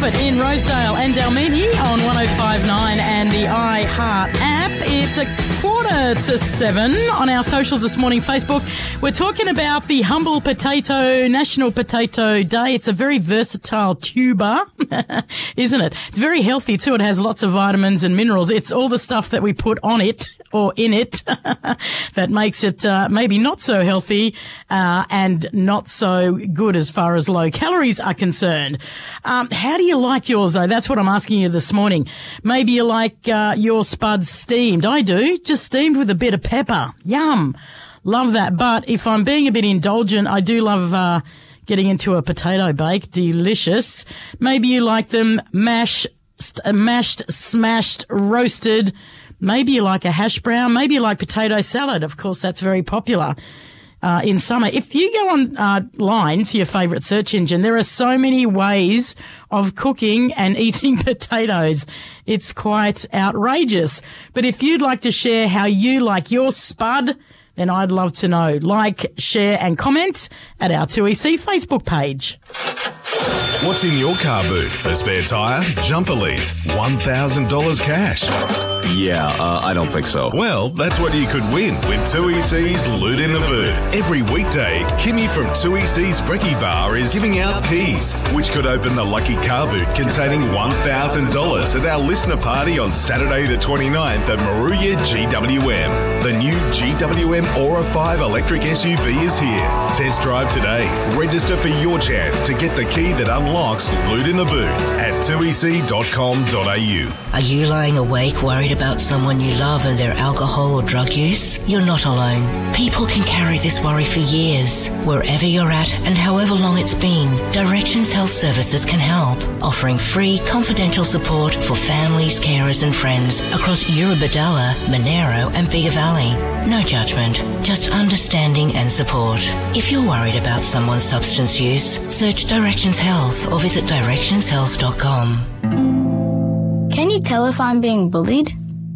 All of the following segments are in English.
Moffat in Rosedale and Dalmeny on 105.9 and the iHeart app. It's 6:45 on our socials this morning, Facebook. We're talking about the humble potato, National Potato Day. It's a very versatile tuber, isn't it? It's very healthy too. It has lots of vitamins and minerals. It's all the stuff that we put on it or in it that makes it maybe not so healthy and not so good as far as low calories are concerned. How do you like yours, though? That's what I'm asking you this morning. Maybe you like your spuds steamed. I do, just steamed with a bit of pepper. Yum. Love that. But if I'm being a bit indulgent, I do love getting into a potato bake. Delicious. Maybe you like them mashed, smashed, roasted. Maybe you like a hash brown. Maybe you like potato salad. Of course, that's very popular in summer. If you go online to your favourite search engine, there are so many ways of cooking and eating potatoes. It's quite outrageous. But if you'd like to share how you like your spud, then I'd love to know. Like, share and comment at our 2EC Facebook page. What's in your car boot? A spare tyre? Jumper leads? $1,000 cash? Yeah, I don't think so. Well, that's what you could win with 2EC's Loot in the Boot. Every weekday, Kimmy from 2EC's Brekkie Bar is giving out keys, which could open the lucky car boot containing $1,000 at our listener party on Saturday the 29th at Moruya GWM. The new GWM Aura 5 electric SUV is here. Test drive today. Register for your chance to get the key that unlocks Loot in the Boot at 2ec.com.au. Are you lying awake worried about someone you love and their alcohol or drug use? You're not alone. People can carry this worry for years. Wherever you're at and however long it's been, Directions Health Services can help, offering free, confidential support for families, carers and friends across Eurobodalla, Monero and Bigger Valley. No judgment, just understanding and support. If you're worried about someone's substance use, search Directions Health or visit directionshealth.com. Can you tell if I'm being bullied?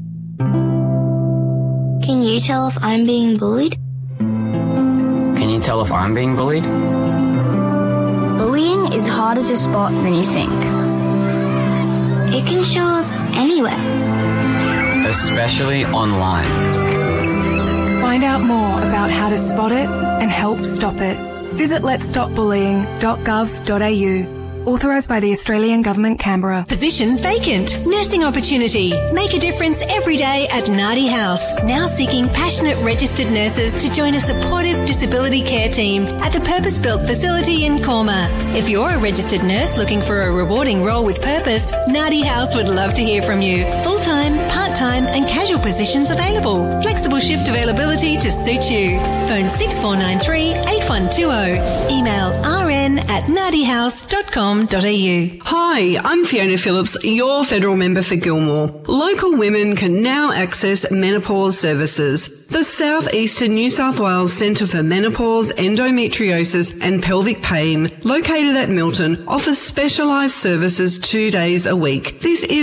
Can you tell if I'm being bullied? Can you tell if I'm being bullied? Bullying is harder to spot than you think. It can show up anywhere. Especially online. Find out more about how to spot it and help stop it. Visit letsstopbullying.gov.au. Authorised by the Australian Government, Canberra. Positions vacant. Nursing opportunity. Make a difference every day at Nardi House. Now seeking passionate registered nurses to join a supportive disability care team at the purpose-built facility in Corma. If you're a registered nurse looking for a rewarding role with purpose, Nardi House would love to hear from you. Full-time, part-time and casual positions available. Flexible shift availability to suit you. Phone 6493 8120. Email rn@nardihouse.com. Hi, I'm Fiona Phillips, your federal member for Gilmore. Local women can now access menopause services. The South Eastern New South Wales Centre for Menopause, Endometriosis and Pelvic Pain, located at Milton, offers specialised services 2 days a week. This is